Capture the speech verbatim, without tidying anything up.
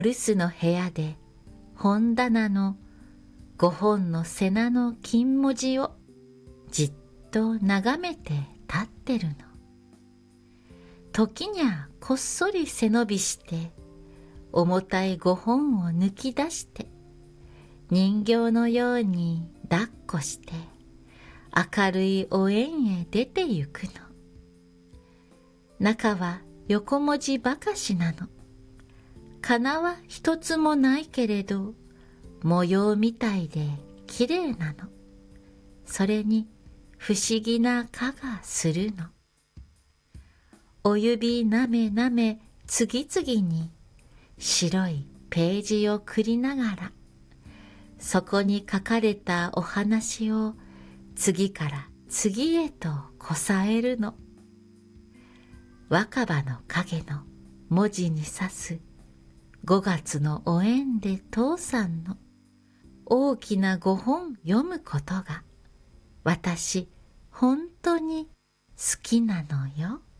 留守の部屋で本棚のごほんの瀬名の金文字をじっと眺めて立ってるの。時にゃこっそり背伸びして重たいごほんを抜き出して人形のように抱っこして明るいお縁へ出てゆくの。中は横文字ばかしなの。かなは一つもないけれど模様みたいできれいなの。それに不思議な香がするの。お指なめなめ次々に白いページをくりながらそこに書かれたお話を次から次へとこさえるの。若葉の影の文字に刺すごがつのお縁で父さんの大きなご本読むことが私本当に好きなのよ。